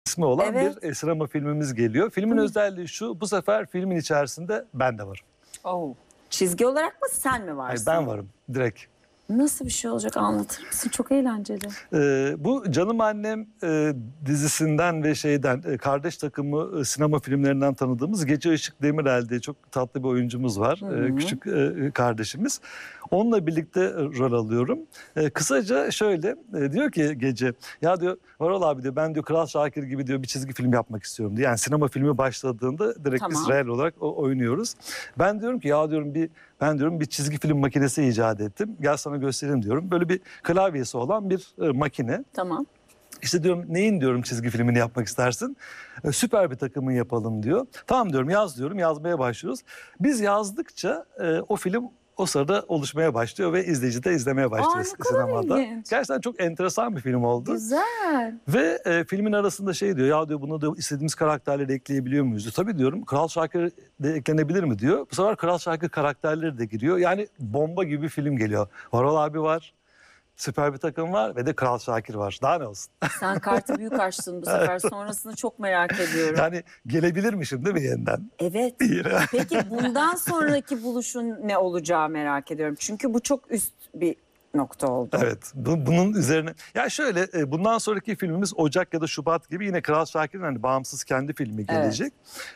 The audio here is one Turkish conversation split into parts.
ismi olan Evet. bir sinema filmimiz geliyor. Filmin özelliği şu, bu sefer filmin içerisinde ben de varım. Oh. Çizgi olarak mı sen mi varsın? Hayır, ben varım direkt. Nasıl bir şey olacak, anlatır mısın? Çok eğlenceli. Bu Canım Annem dizisinden ve kardeş takımı sinema filmlerinden tanıdığımız Gece Işık Demirel diye çok tatlı bir oyuncumuz var. Küçük kardeşimiz. Onunla birlikte rol alıyorum. Kısaca şöyle diyor ki Gece, ya diyor Varol abi diyor, ben diyor Kral Şakir gibi diyor bir çizgi film yapmak istiyorum diyor. Yani sinema filmi başladığında direkt biz real olarak oynuyoruz. Ben diyorum ki ya diyorum bir çizgi film makinesi icat ettim. Gel sana göstereyim diyorum. Böyle bir klavyesi olan bir makine. Tamam. İşte diyorum neyin diyorum çizgi filmini yapmak istersin? Süper bir takımın yapalım diyor. Tamam diyorum, yaz diyorum, yazmaya başlıyoruz. Biz yazdıkça o film o sırada oluşmaya başlıyor ve izleyici de izlemeye başlıyor sinemada. İlginç. Gerçekten çok enteresan bir film oldu. Güzel. Ve filmin arasında şey diyor, ya diyor bunu diyor istediğimiz karakterleri ekleyebiliyor muyuz diyor. Tabii diyorum, Kral Şakir de eklenebilir mi diyor. Bu sefer Kral Şakir karakterleri de giriyor. Yani bomba gibi bir film geliyor. Varol abi var, süper bir takım var ve de Kral Şakir var. Daha ne olsun? Sen kartı büyük açtın bu sefer. Sonrasını çok merak ediyorum. Yani gelebilirmişim değil mi yeniden? Evet. Peki bundan sonraki buluşun ne olacağı merak ediyorum. Çünkü bu çok üst bir nokta oldu. Evet. Bunun üzerine... Ya şöyle, bundan sonraki filmimiz Ocak ya da Şubat gibi yine Kral Şakir'in hani bağımsız kendi filmi gelecek.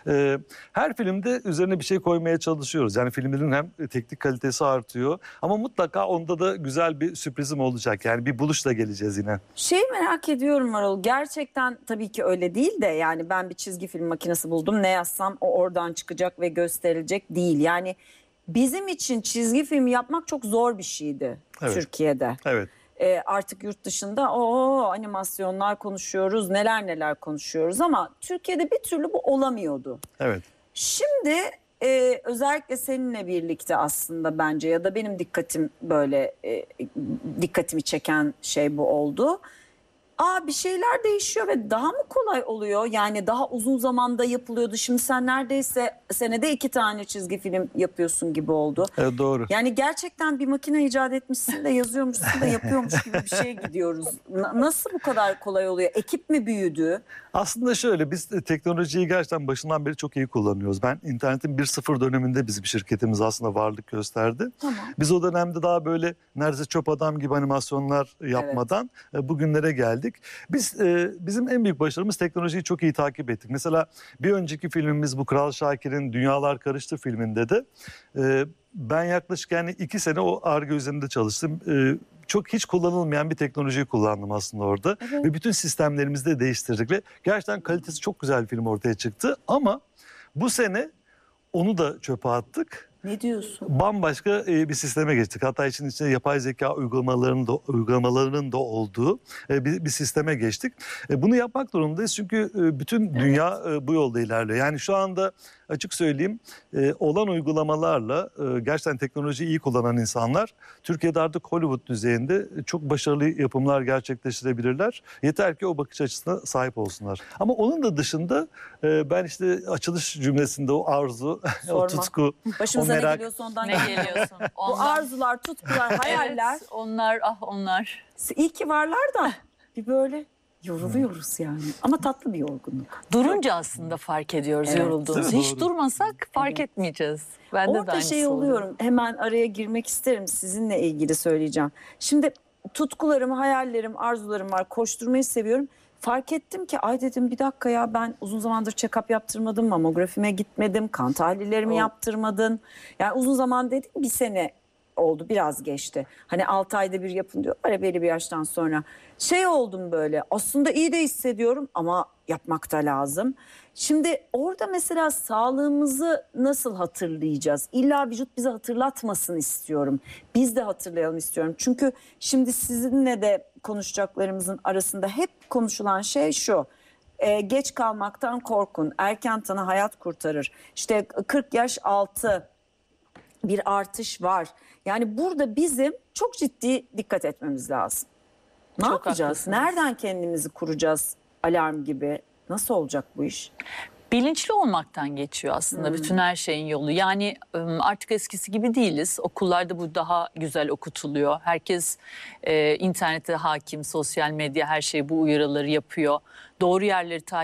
Her filmde üzerine bir şey koymaya çalışıyoruz. Yani filmlerin hem teknik kalitesi artıyor ama mutlaka onda da güzel bir sürprizim olacak. Yani bir buluşla geleceğiz yine. Şeyi merak ediyorum Varol. Gerçekten tabii ki öyle değil de yani ben bir çizgi film makinesi buldum. Ne yazsam o oradan çıkacak ve gösterilecek değil. Yani bizim için çizgi film yapmak çok zor bir şeydi Türkiye'de. Evet. Artık yurt dışında animasyonlar konuşuyoruz, neler neler konuşuyoruz ama Türkiye'de bir türlü bu olamıyordu. Evet. Şimdi özellikle seninle birlikte aslında bence ya da benim dikkatimi çeken şey bu oldu. Bir şeyler değişiyor ve daha mı kolay oluyor? Yani daha uzun zamanda yapılıyordu. Şimdi sen neredeyse senede 2 tane çizgi film yapıyorsun gibi oldu. Evet, doğru. Yani gerçekten bir makine icat etmişsin de yazıyormuşsun da yapıyormuş gibi bir şeye gidiyoruz. Nasıl bu kadar kolay oluyor? Ekip mi büyüdü? Aslında şöyle, biz teknolojiyi gerçekten başından beri çok iyi kullanıyoruz. Ben internetin 1.0 döneminde bizim şirketimiz aslında varlık gösterdi. Tamam. Biz o dönemde daha böyle neredeyse çöp adam gibi animasyonlar yapmadan bugünlere geldik. Bizim en büyük başarımız teknolojiyi çok iyi takip ettik. Mesela bir önceki filmimiz bu Kral Şakir'in Dünyalar Karıştı filminde de ben yaklaşık yani 2 sene o Ar-Ge üzerinde çalıştım. Çok hiç kullanılmayan bir teknolojiyi kullandım aslında orada. Evet. Ve bütün sistemlerimizi de değiştirdik ve gerçekten kalitesi çok güzel bir film ortaya çıktı. Ama bu sene onu da çöpe attık. Ne diyorsun? Bambaşka bir sisteme geçtik. Hatta içinde yapay zeka uygulamalarının da olduğu bir sisteme geçtik. Bunu yapmak durumundayız çünkü bütün dünya bu yolda ilerliyor. Yani şu anda açık söyleyeyim olan uygulamalarla gerçekten teknolojiyi iyi kullanan insanlar Türkiye'de artık Hollywood düzeyinde çok başarılı yapımlar gerçekleştirebilirler. Yeter ki o bakış açısına sahip olsunlar. Ama onun da dışında ben işte açılış cümlesinde o arzu, o tutku, Başımıza o merak... ne geliyorsa ondan Ne geliyorsun? Bu arzular, tutkular, hayaller. Evet, onlar. İyi ki varlar da bir böyle yoruluyoruz yani. Ama tatlı bir yorgunluk. Durunca aslında fark ediyoruz Evet. yorulduğumuzu. Değil mi? Hiç Doğru. durmasak fark etmeyeceğiz. Ben de Orada aynısı şey oluyorum. Hemen araya girmek isterim. Sizinle ilgili söyleyeceğim. Şimdi tutkularım, hayallerim, arzularım var. Koşturmayı seviyorum. Fark ettim ki ay dedim bir dakika ya ben uzun zamandır check-up yaptırmadım. Mamografime gitmedim. Kan tahlillerimi yaptırmadım. Yani uzun zaman dedim 1 sene oldu, biraz geçti. Hani 6 ayda bir yapın diyorlar ya belli bir yaştan sonra. Şey oldum böyle, aslında iyi de hissediyorum ama yapmak da lazım. Şimdi orada mesela sağlığımızı nasıl hatırlayacağız? İlla vücut bize hatırlatmasın istiyorum. Biz de hatırlayalım istiyorum. Çünkü şimdi sizinle de konuşacaklarımızın arasında hep konuşulan şey şu. Geç kalmaktan korkun. Erken tanı hayat kurtarır. İşte 40 yaş altı bir artış var. Yani burada bizim çok ciddi dikkat etmemiz lazım. Ne Çok yapacağız? haklısınız. Nereden kendimizi kuracağız alarm gibi? Nasıl olacak bu iş? Bilinçli olmaktan geçiyor aslında bütün her şeyin yolu. Yani artık eskisi gibi değiliz. Okullarda bu daha güzel okutuluyor. Herkes internete hakim, sosyal medya, her şey bu uyarıları yapıyor. Doğru yerleri takip